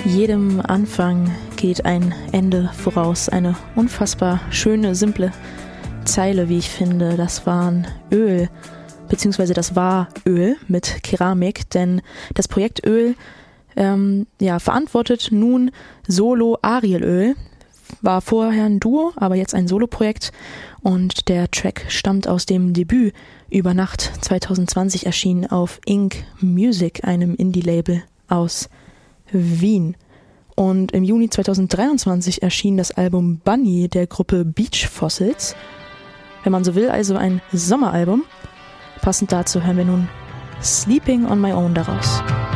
Jedem Anfang geht ein Ende voraus. Eine unfassbar schöne, simple Zeile, wie ich finde. Das waren Öl, beziehungsweise das war Öl mit Keramik, denn das Projekt Öl verantwortet nun Solo Ariel Öl. War vorher ein Duo, aber jetzt ein Soloprojekt, und der Track stammt aus dem Debüt über Nacht 2020 erschienen auf Ink Music, einem Indie-Label aus Wien. Und im Juni 2023 erschien das Album Bunny der Gruppe Beach Fossils. Wenn man so will, also ein Sommeralbum. Passend dazu hören wir nun Sleeping on My Own daraus.